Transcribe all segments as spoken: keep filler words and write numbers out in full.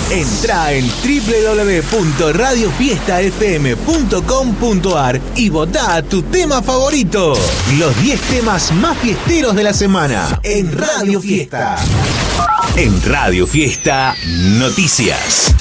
Entrá en doble u doble u doble u punto radio fiesta f m punto com punto a r y votá tu tema favorito. Los diez temas más fiesteros de la semana en Radio Fiesta. En Radio Fiesta, noticias.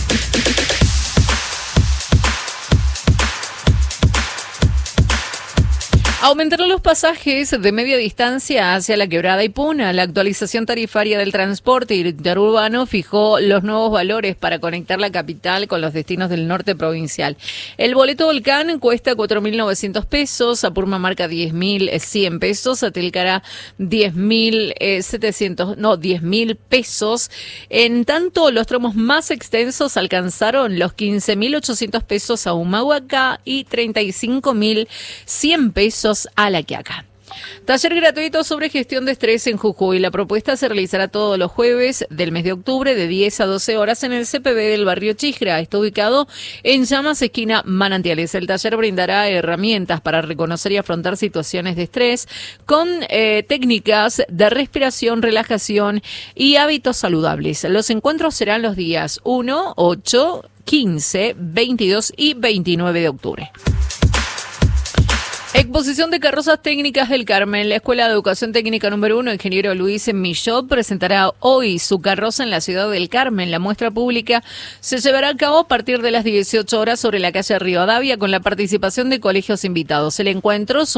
Aumentaron los pasajes de media distancia hacia la Quebrada y Puna. La actualización tarifaria del transporte interurbano fijó los nuevos valores para conectar la capital con los destinos del norte provincial. El boleto Volcán cuesta cuatro mil novecientos pesos, a Purmamarca diez mil cien pesos, a Tilcara diez mil setecientos, no, diez mil pesos. En tanto, los tramos más extensos alcanzaron los quince mil ochocientos pesos a Humahuaca y treinta y cinco mil cien pesos a La Quiaca. Taller gratuito sobre gestión de estrés en Jujuy. La propuesta se realizará todos los jueves del mes de octubre de diez a doce horas en el C P B del barrio Chisgra. Está ubicado en Llamas, esquina Manantiales. El taller brindará herramientas para reconocer y afrontar situaciones de estrés con eh, técnicas de respiración, relajación y hábitos saludables. Los encuentros serán los días uno, ocho, quince, veintidós y veintinueve de octubre. Exposición de carrozas técnicas del Carmen. La Escuela de Educación Técnica número uno, ingeniero Luis Millot, presentará hoy su carroza en la ciudad del Carmen. La muestra pública se llevará a cabo a partir de las dieciocho horas sobre la calle Rivadavia con la participación de colegios invitados. El encuentro